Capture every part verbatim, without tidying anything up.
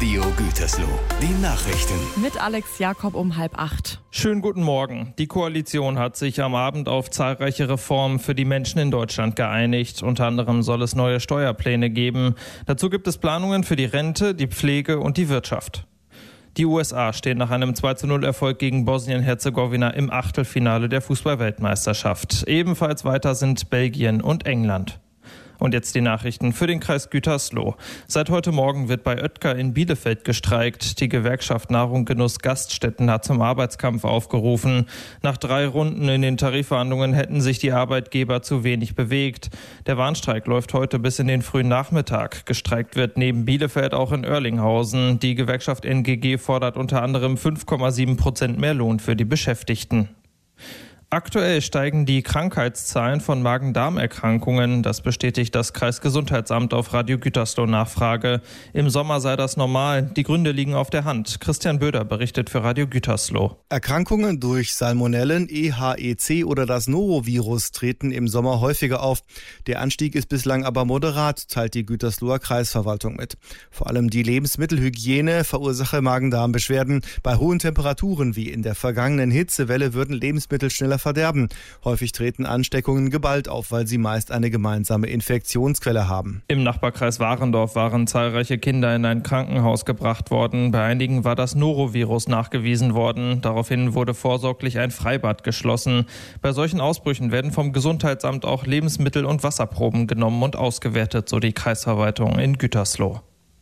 Radio Gütersloh. Die Nachrichten. Mit Alex Jakob um halb acht. Schönen guten Morgen. Die Koalition hat sich am Abend auf zahlreiche Reformen für die Menschen in Deutschland geeinigt. Unter anderem soll es neue Steuerpläne geben. Dazu gibt es Planungen für die Rente, die Pflege und die Wirtschaft. Die U S A stehen nach einem zwei zu null Erfolg gegen Bosnien-Herzegowina im Achtelfinale der Fußball-Weltmeisterschaft. Ebenfalls weiter sind Belgien und England. Und jetzt die Nachrichten für den Kreis Gütersloh. Seit heute Morgen wird bei Oetker in Bielefeld gestreikt. Die Gewerkschaft Nahrung Genuss Gaststätten hat zum Arbeitskampf aufgerufen. Nach drei Runden in den Tarifverhandlungen hätten sich die Arbeitgeber zu wenig bewegt. Der Warnstreik läuft heute bis in den frühen Nachmittag. Gestreikt wird neben Bielefeld auch in Oerlinghausen. Die Gewerkschaft N G G fordert unter anderem fünf Komma sieben Prozent mehr Lohn für die Beschäftigten. Aktuell steigen die Krankheitszahlen von Magen-Darm-Erkrankungen. Das bestätigt das Kreisgesundheitsamt auf Radio Gütersloh Nachfrage. Im Sommer sei das normal. Die Gründe liegen auf der Hand. Christian Böder berichtet für Radio Gütersloh. Erkrankungen durch Salmonellen, E H E C oder das Norovirus treten im Sommer häufiger auf. Der Anstieg ist bislang aber moderat, teilt die Gütersloher Kreisverwaltung mit. Vor allem die Lebensmittelhygiene verursache Magen-Darm-Beschwerden. Bei hohen Temperaturen wie in der vergangenen Hitzewelle würden Lebensmittel schneller verderben. Häufig treten Ansteckungen geballt auf, weil sie meist eine gemeinsame Infektionsquelle haben. Im Nachbarkreis Warendorf waren zahlreiche Kinder in ein Krankenhaus gebracht worden. Bei einigen war das Norovirus nachgewiesen worden. Daraufhin wurde vorsorglich ein Freibad geschlossen. Bei solchen Ausbrüchen werden vom Gesundheitsamt auch Lebensmittel- und Wasserproben genommen und ausgewertet, so die Kreisverwaltung in Gütersloh.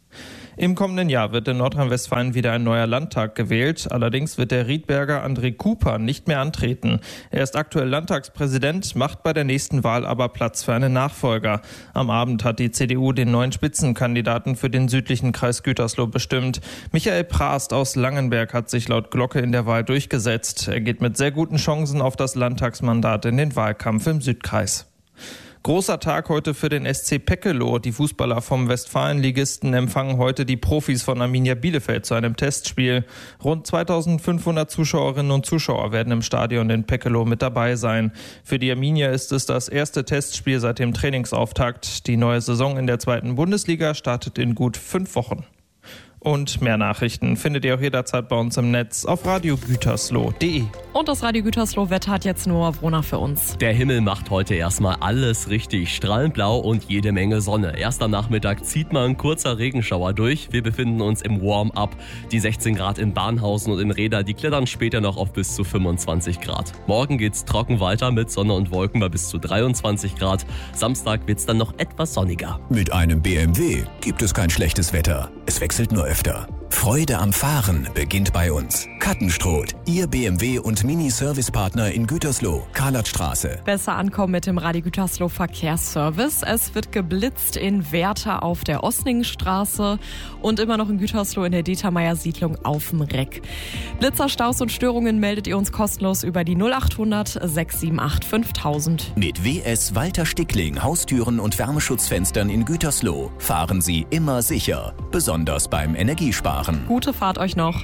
Im kommenden Jahr wird in Nordrhein-Westfalen wieder ein neuer Landtag gewählt. Allerdings wird der Riedberger André Cooper nicht mehr antreten. Er ist aktuell Landtagspräsident, macht bei der nächsten Wahl aber Platz für einen Nachfolger. Am Abend hat die C D U den neuen Spitzenkandidaten für den südlichen Kreis Gütersloh bestimmt. Michael Prast aus Langenberg hat sich laut Glocke in der Wahl durchgesetzt. Er geht mit sehr guten Chancen auf das Landtagsmandat in den Wahlkampf im Südkreis. Großer Tag heute für den S C Peckeloh. Die Fußballer vom Westfalenligisten empfangen heute die Profis von Arminia Bielefeld zu einem Testspiel. Rund zweitausendfünfhundert Zuschauerinnen und Zuschauer werden im Stadion in Peckeloh mit dabei sein. Für die Arminia ist es das erste Testspiel seit dem Trainingsauftakt. Die neue Saison in der zweiten Bundesliga startet in gut fünf Wochen. Und mehr Nachrichten findet ihr auch jederzeit bei uns im Netz auf radio gütersloh punkt de. Und das Radio Gütersloh-Wetter hat jetzt nur Brunner für uns. Der Himmel macht heute erstmal alles richtig. Strahlend blau und jede Menge Sonne. Erst am Nachmittag zieht mal ein kurzer Regenschauer durch. Wir befinden uns im Warm-up. Die sechzehn Grad in Barnhausen und in Reda, die klettern später noch auf bis zu fünfundzwanzig Grad. Morgen geht's trocken weiter mit Sonne und Wolken bei bis zu dreiundzwanzig Grad. Samstag wird's dann noch etwas sonniger. Mit einem B M W gibt es kein schlechtes Wetter. Es wechselt nur öfter. Freude am Fahren beginnt bei uns. Kattenstroth, Ihr B M W- und Mini-Service-Partner in Gütersloh, Karlatstraße. Besser ankommen mit dem Radio Gütersloh Verkehrsservice. Es wird geblitzt in Werther auf der Osningenstraße und immer noch in Gütersloh in der Determeier-Siedlung auf dem Reck. Blitzer, Staus und Störungen meldet ihr uns kostenlos über die null achthundert sechs sieben acht fünftausend. Mit W S Walter Stickling Haustüren und Wärmeschutzfenstern in Gütersloh fahren Sie immer sicher, besonders beim Energiesparen. Gute Fahrt euch noch.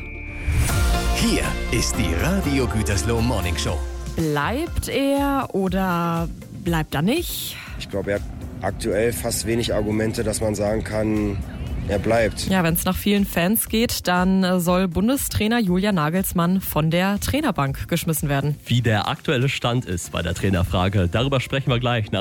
Hier ist die Radio Gütersloh Morning Show. Bleibt er oder bleibt er nicht? Ich glaube, er hat aktuell fast wenig Argumente, dass man sagen kann, er bleibt. Ja, wenn es nach vielen Fans geht, dann soll Bundestrainer Julian Nagelsmann von der Trainerbank geschmissen werden. Wie der aktuelle Stand ist bei der Trainerfrage, darüber sprechen wir gleich nach